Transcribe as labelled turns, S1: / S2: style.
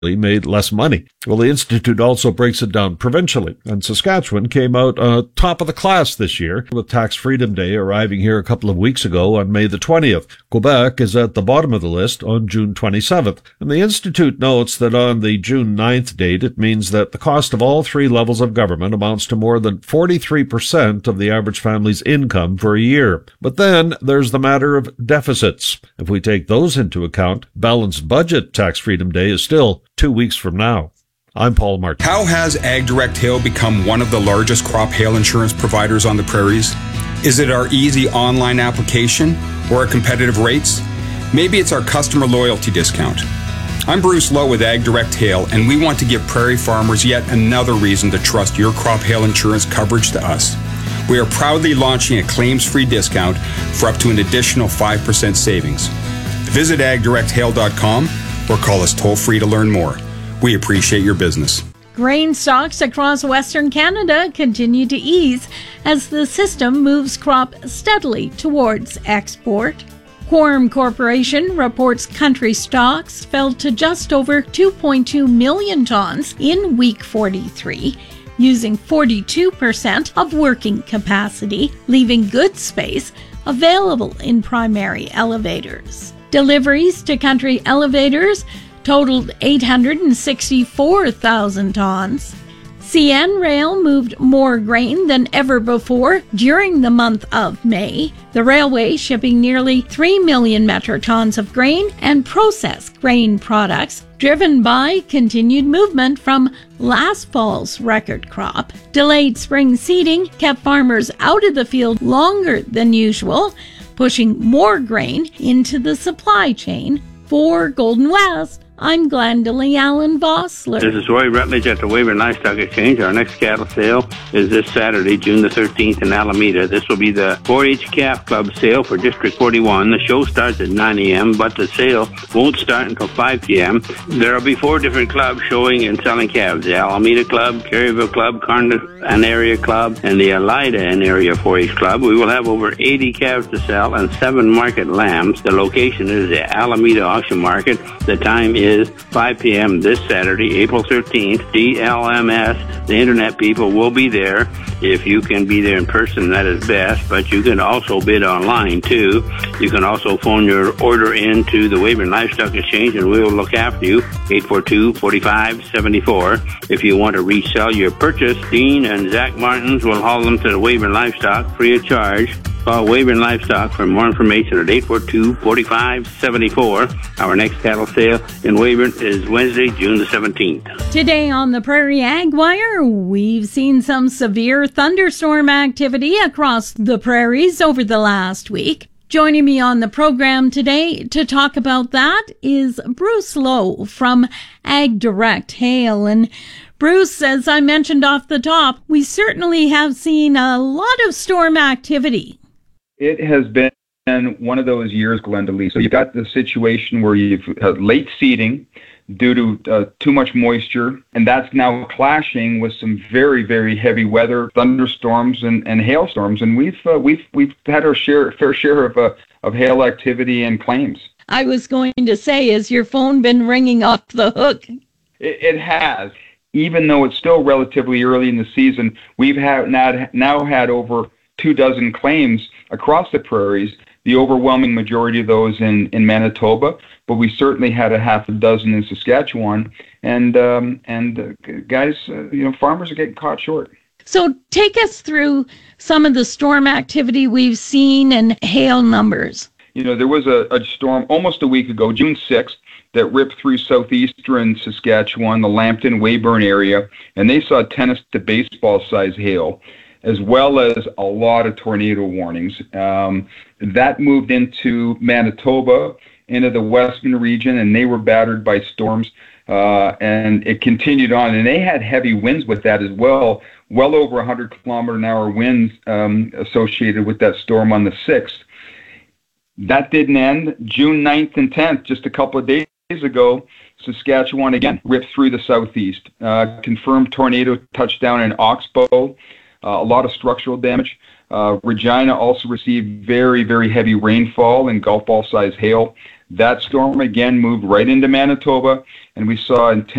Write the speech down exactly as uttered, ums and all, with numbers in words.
S1: made less money. Well, the Institute also breaks it down provincially, and Saskatchewan came out uh, top of the class this year, with Tax Freedom Day arriving here a couple of weeks ago on May the twentieth. Quebec is at the bottom of the list on June twenty-seventh, and the Institute notes that on the June ninth date, it means that the cost of all three levels of government amounts to more than forty-three percent of the average family's income for a year. But then there's the matter of deficits. If we take those into account, balanced budget Tax Freedom Day is still two weeks from now. I'm Paul Martin.
S2: How has AgDirect Hail become one of the largest crop hail insurance providers on the prairies? Is it our easy online application or our competitive rates? Maybe it's our customer loyalty discount. I'm Bruce Lowe with AgDirect Hail, and we want to give prairie farmers yet another reason to trust your crop hail insurance coverage to us. We are proudly launching a claims-free discount for up to an additional five percent savings. Visit ag direct hail dot com or call us toll-free to learn more. We appreciate your business.
S3: Grain stocks across Western Canada continue to ease as the system moves crop steadily towards export. Quorum Corporation reports country stocks fell to just over two point two million tons in week forty-three, using forty-two percent of working capacity, leaving good space available in primary elevators. Deliveries to country elevators totaled eight hundred sixty-four thousand tons. C N Rail moved more grain than ever before during the month of May, the railway shipping nearly three million metric tons of grain and processed grain products, driven by continued movement from last fall's record crop. Delayed spring seeding kept farmers out of the field longer than usual, pushing more grain into the supply chain. For Golden West, I'm Glendalee Allen Vossler.
S4: This is Roy Rutledge at the Weyburn Livestock Exchange. Our next cattle sale is this Saturday, June the thirteenth in Alameda. This will be the four H Calf Club sale for District forty-one. The show starts at nine a.m., but the sale won't start until five p.m. There will be four different clubs showing and selling calves. The Alameda Club, Caryville Club, Carnarvon Area Club, and the Elida and Area four H Club. We will have over eighty calves to sell and seven market lambs. The location is the Alameda Auction Market. The time is five p.m. this Saturday, April thirteenth. D L M S, the internet people, will be there. If you can be there in person, that is best, but you can also bid online too. You can also phone your order in to the Weyburn Livestock Exchange and we will look after you, eight four two, four five seven four. If you want to resell your purchase, Dean and Zach Martins will haul them to the Weyburn Livestock free of charge. Call Weyburn Livestock for more information at eight four two, four five seven four. Our next cattle sale in Weyburn is Wednesday, June the seventeenth.
S3: Today on the Prairie Ag Wire, we've seen some severe thunderstorm activity across the prairies over the last week. Joining me on the program today to talk about that is Bruce Lowe from AgDirect Hail. And Bruce, as I mentioned off the top, we certainly have seen a lot of storm activity.
S5: It has been one of those years, Glendalee. So you've got the situation where you've had late seeding due to uh, too much moisture, and that's now clashing with some very, very heavy weather, thunderstorms and, and hailstorms. And we've uh, we've we've had our share, fair share of uh, of hail activity and claims. I
S3: was going to say, has your phone been ringing off the hook?
S5: It, it has. Even though it's still relatively early in the season, we've had now, now had over two dozen claims across the prairies, the overwhelming majority of those in, in Manitoba, but we certainly had a half a dozen in Saskatchewan. And, um, and uh, guys, uh, you know, farmers are getting caught short.
S3: So take us through some of the storm activity we've seen and hail numbers.
S5: You know, there was a, a storm almost a week ago, June sixth, that ripped through southeastern Saskatchewan, the Lambton, Weyburn area, and they saw tennis to baseball size hail, as well as a lot of tornado warnings. Um, that moved into Manitoba, into the western region, and they were battered by storms, uh, and it continued on. And they had heavy winds with that as well, well over one hundred kilometer an hour winds um, associated with that storm on the sixth. That didn't end. June ninth and tenth, just a couple of days ago, Saskatchewan again ripped through the southeast. Uh, confirmed tornado touchdown in Oxbow. Uh, a lot of structural damage. Uh, Regina also received very, very heavy rainfall and golf ball size hail. That storm again moved right into Manitoba, and we saw intense